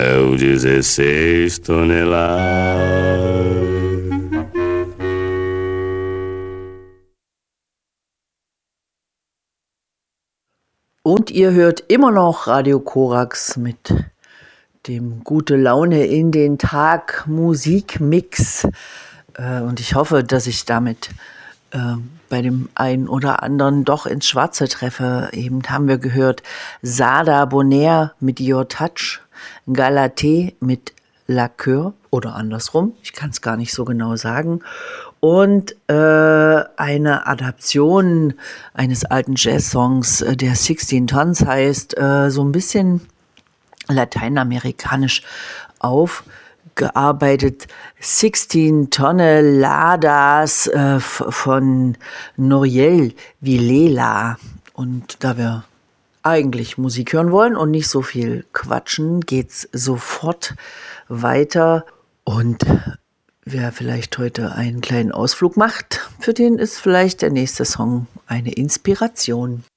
É o 16 toneladas. Und ihr hört immer noch Radio Korax mit dem gute Laune in den Tag Musikmix. Und ich hoffe, dass ich damit bei dem einen oder anderen doch ins Schwarze treffe. Eben haben wir gehört Sada Bonaire mit Your Touch, Galaté mit La Coeur oder andersrum, ich kann es gar nicht so genau sagen. Und eine Adaption eines alten Jazz-Songs, der 16 Tons heißt, so ein bisschen lateinamerikanisch aufgearbeitet. 16 Toneladas von Noriel Vilela. Und da wir eigentlich Musik hören wollen und nicht so viel quatschen, geht's sofort weiter. Und wer vielleicht heute einen kleinen Ausflug macht, für den ist vielleicht der nächste Song eine Inspiration.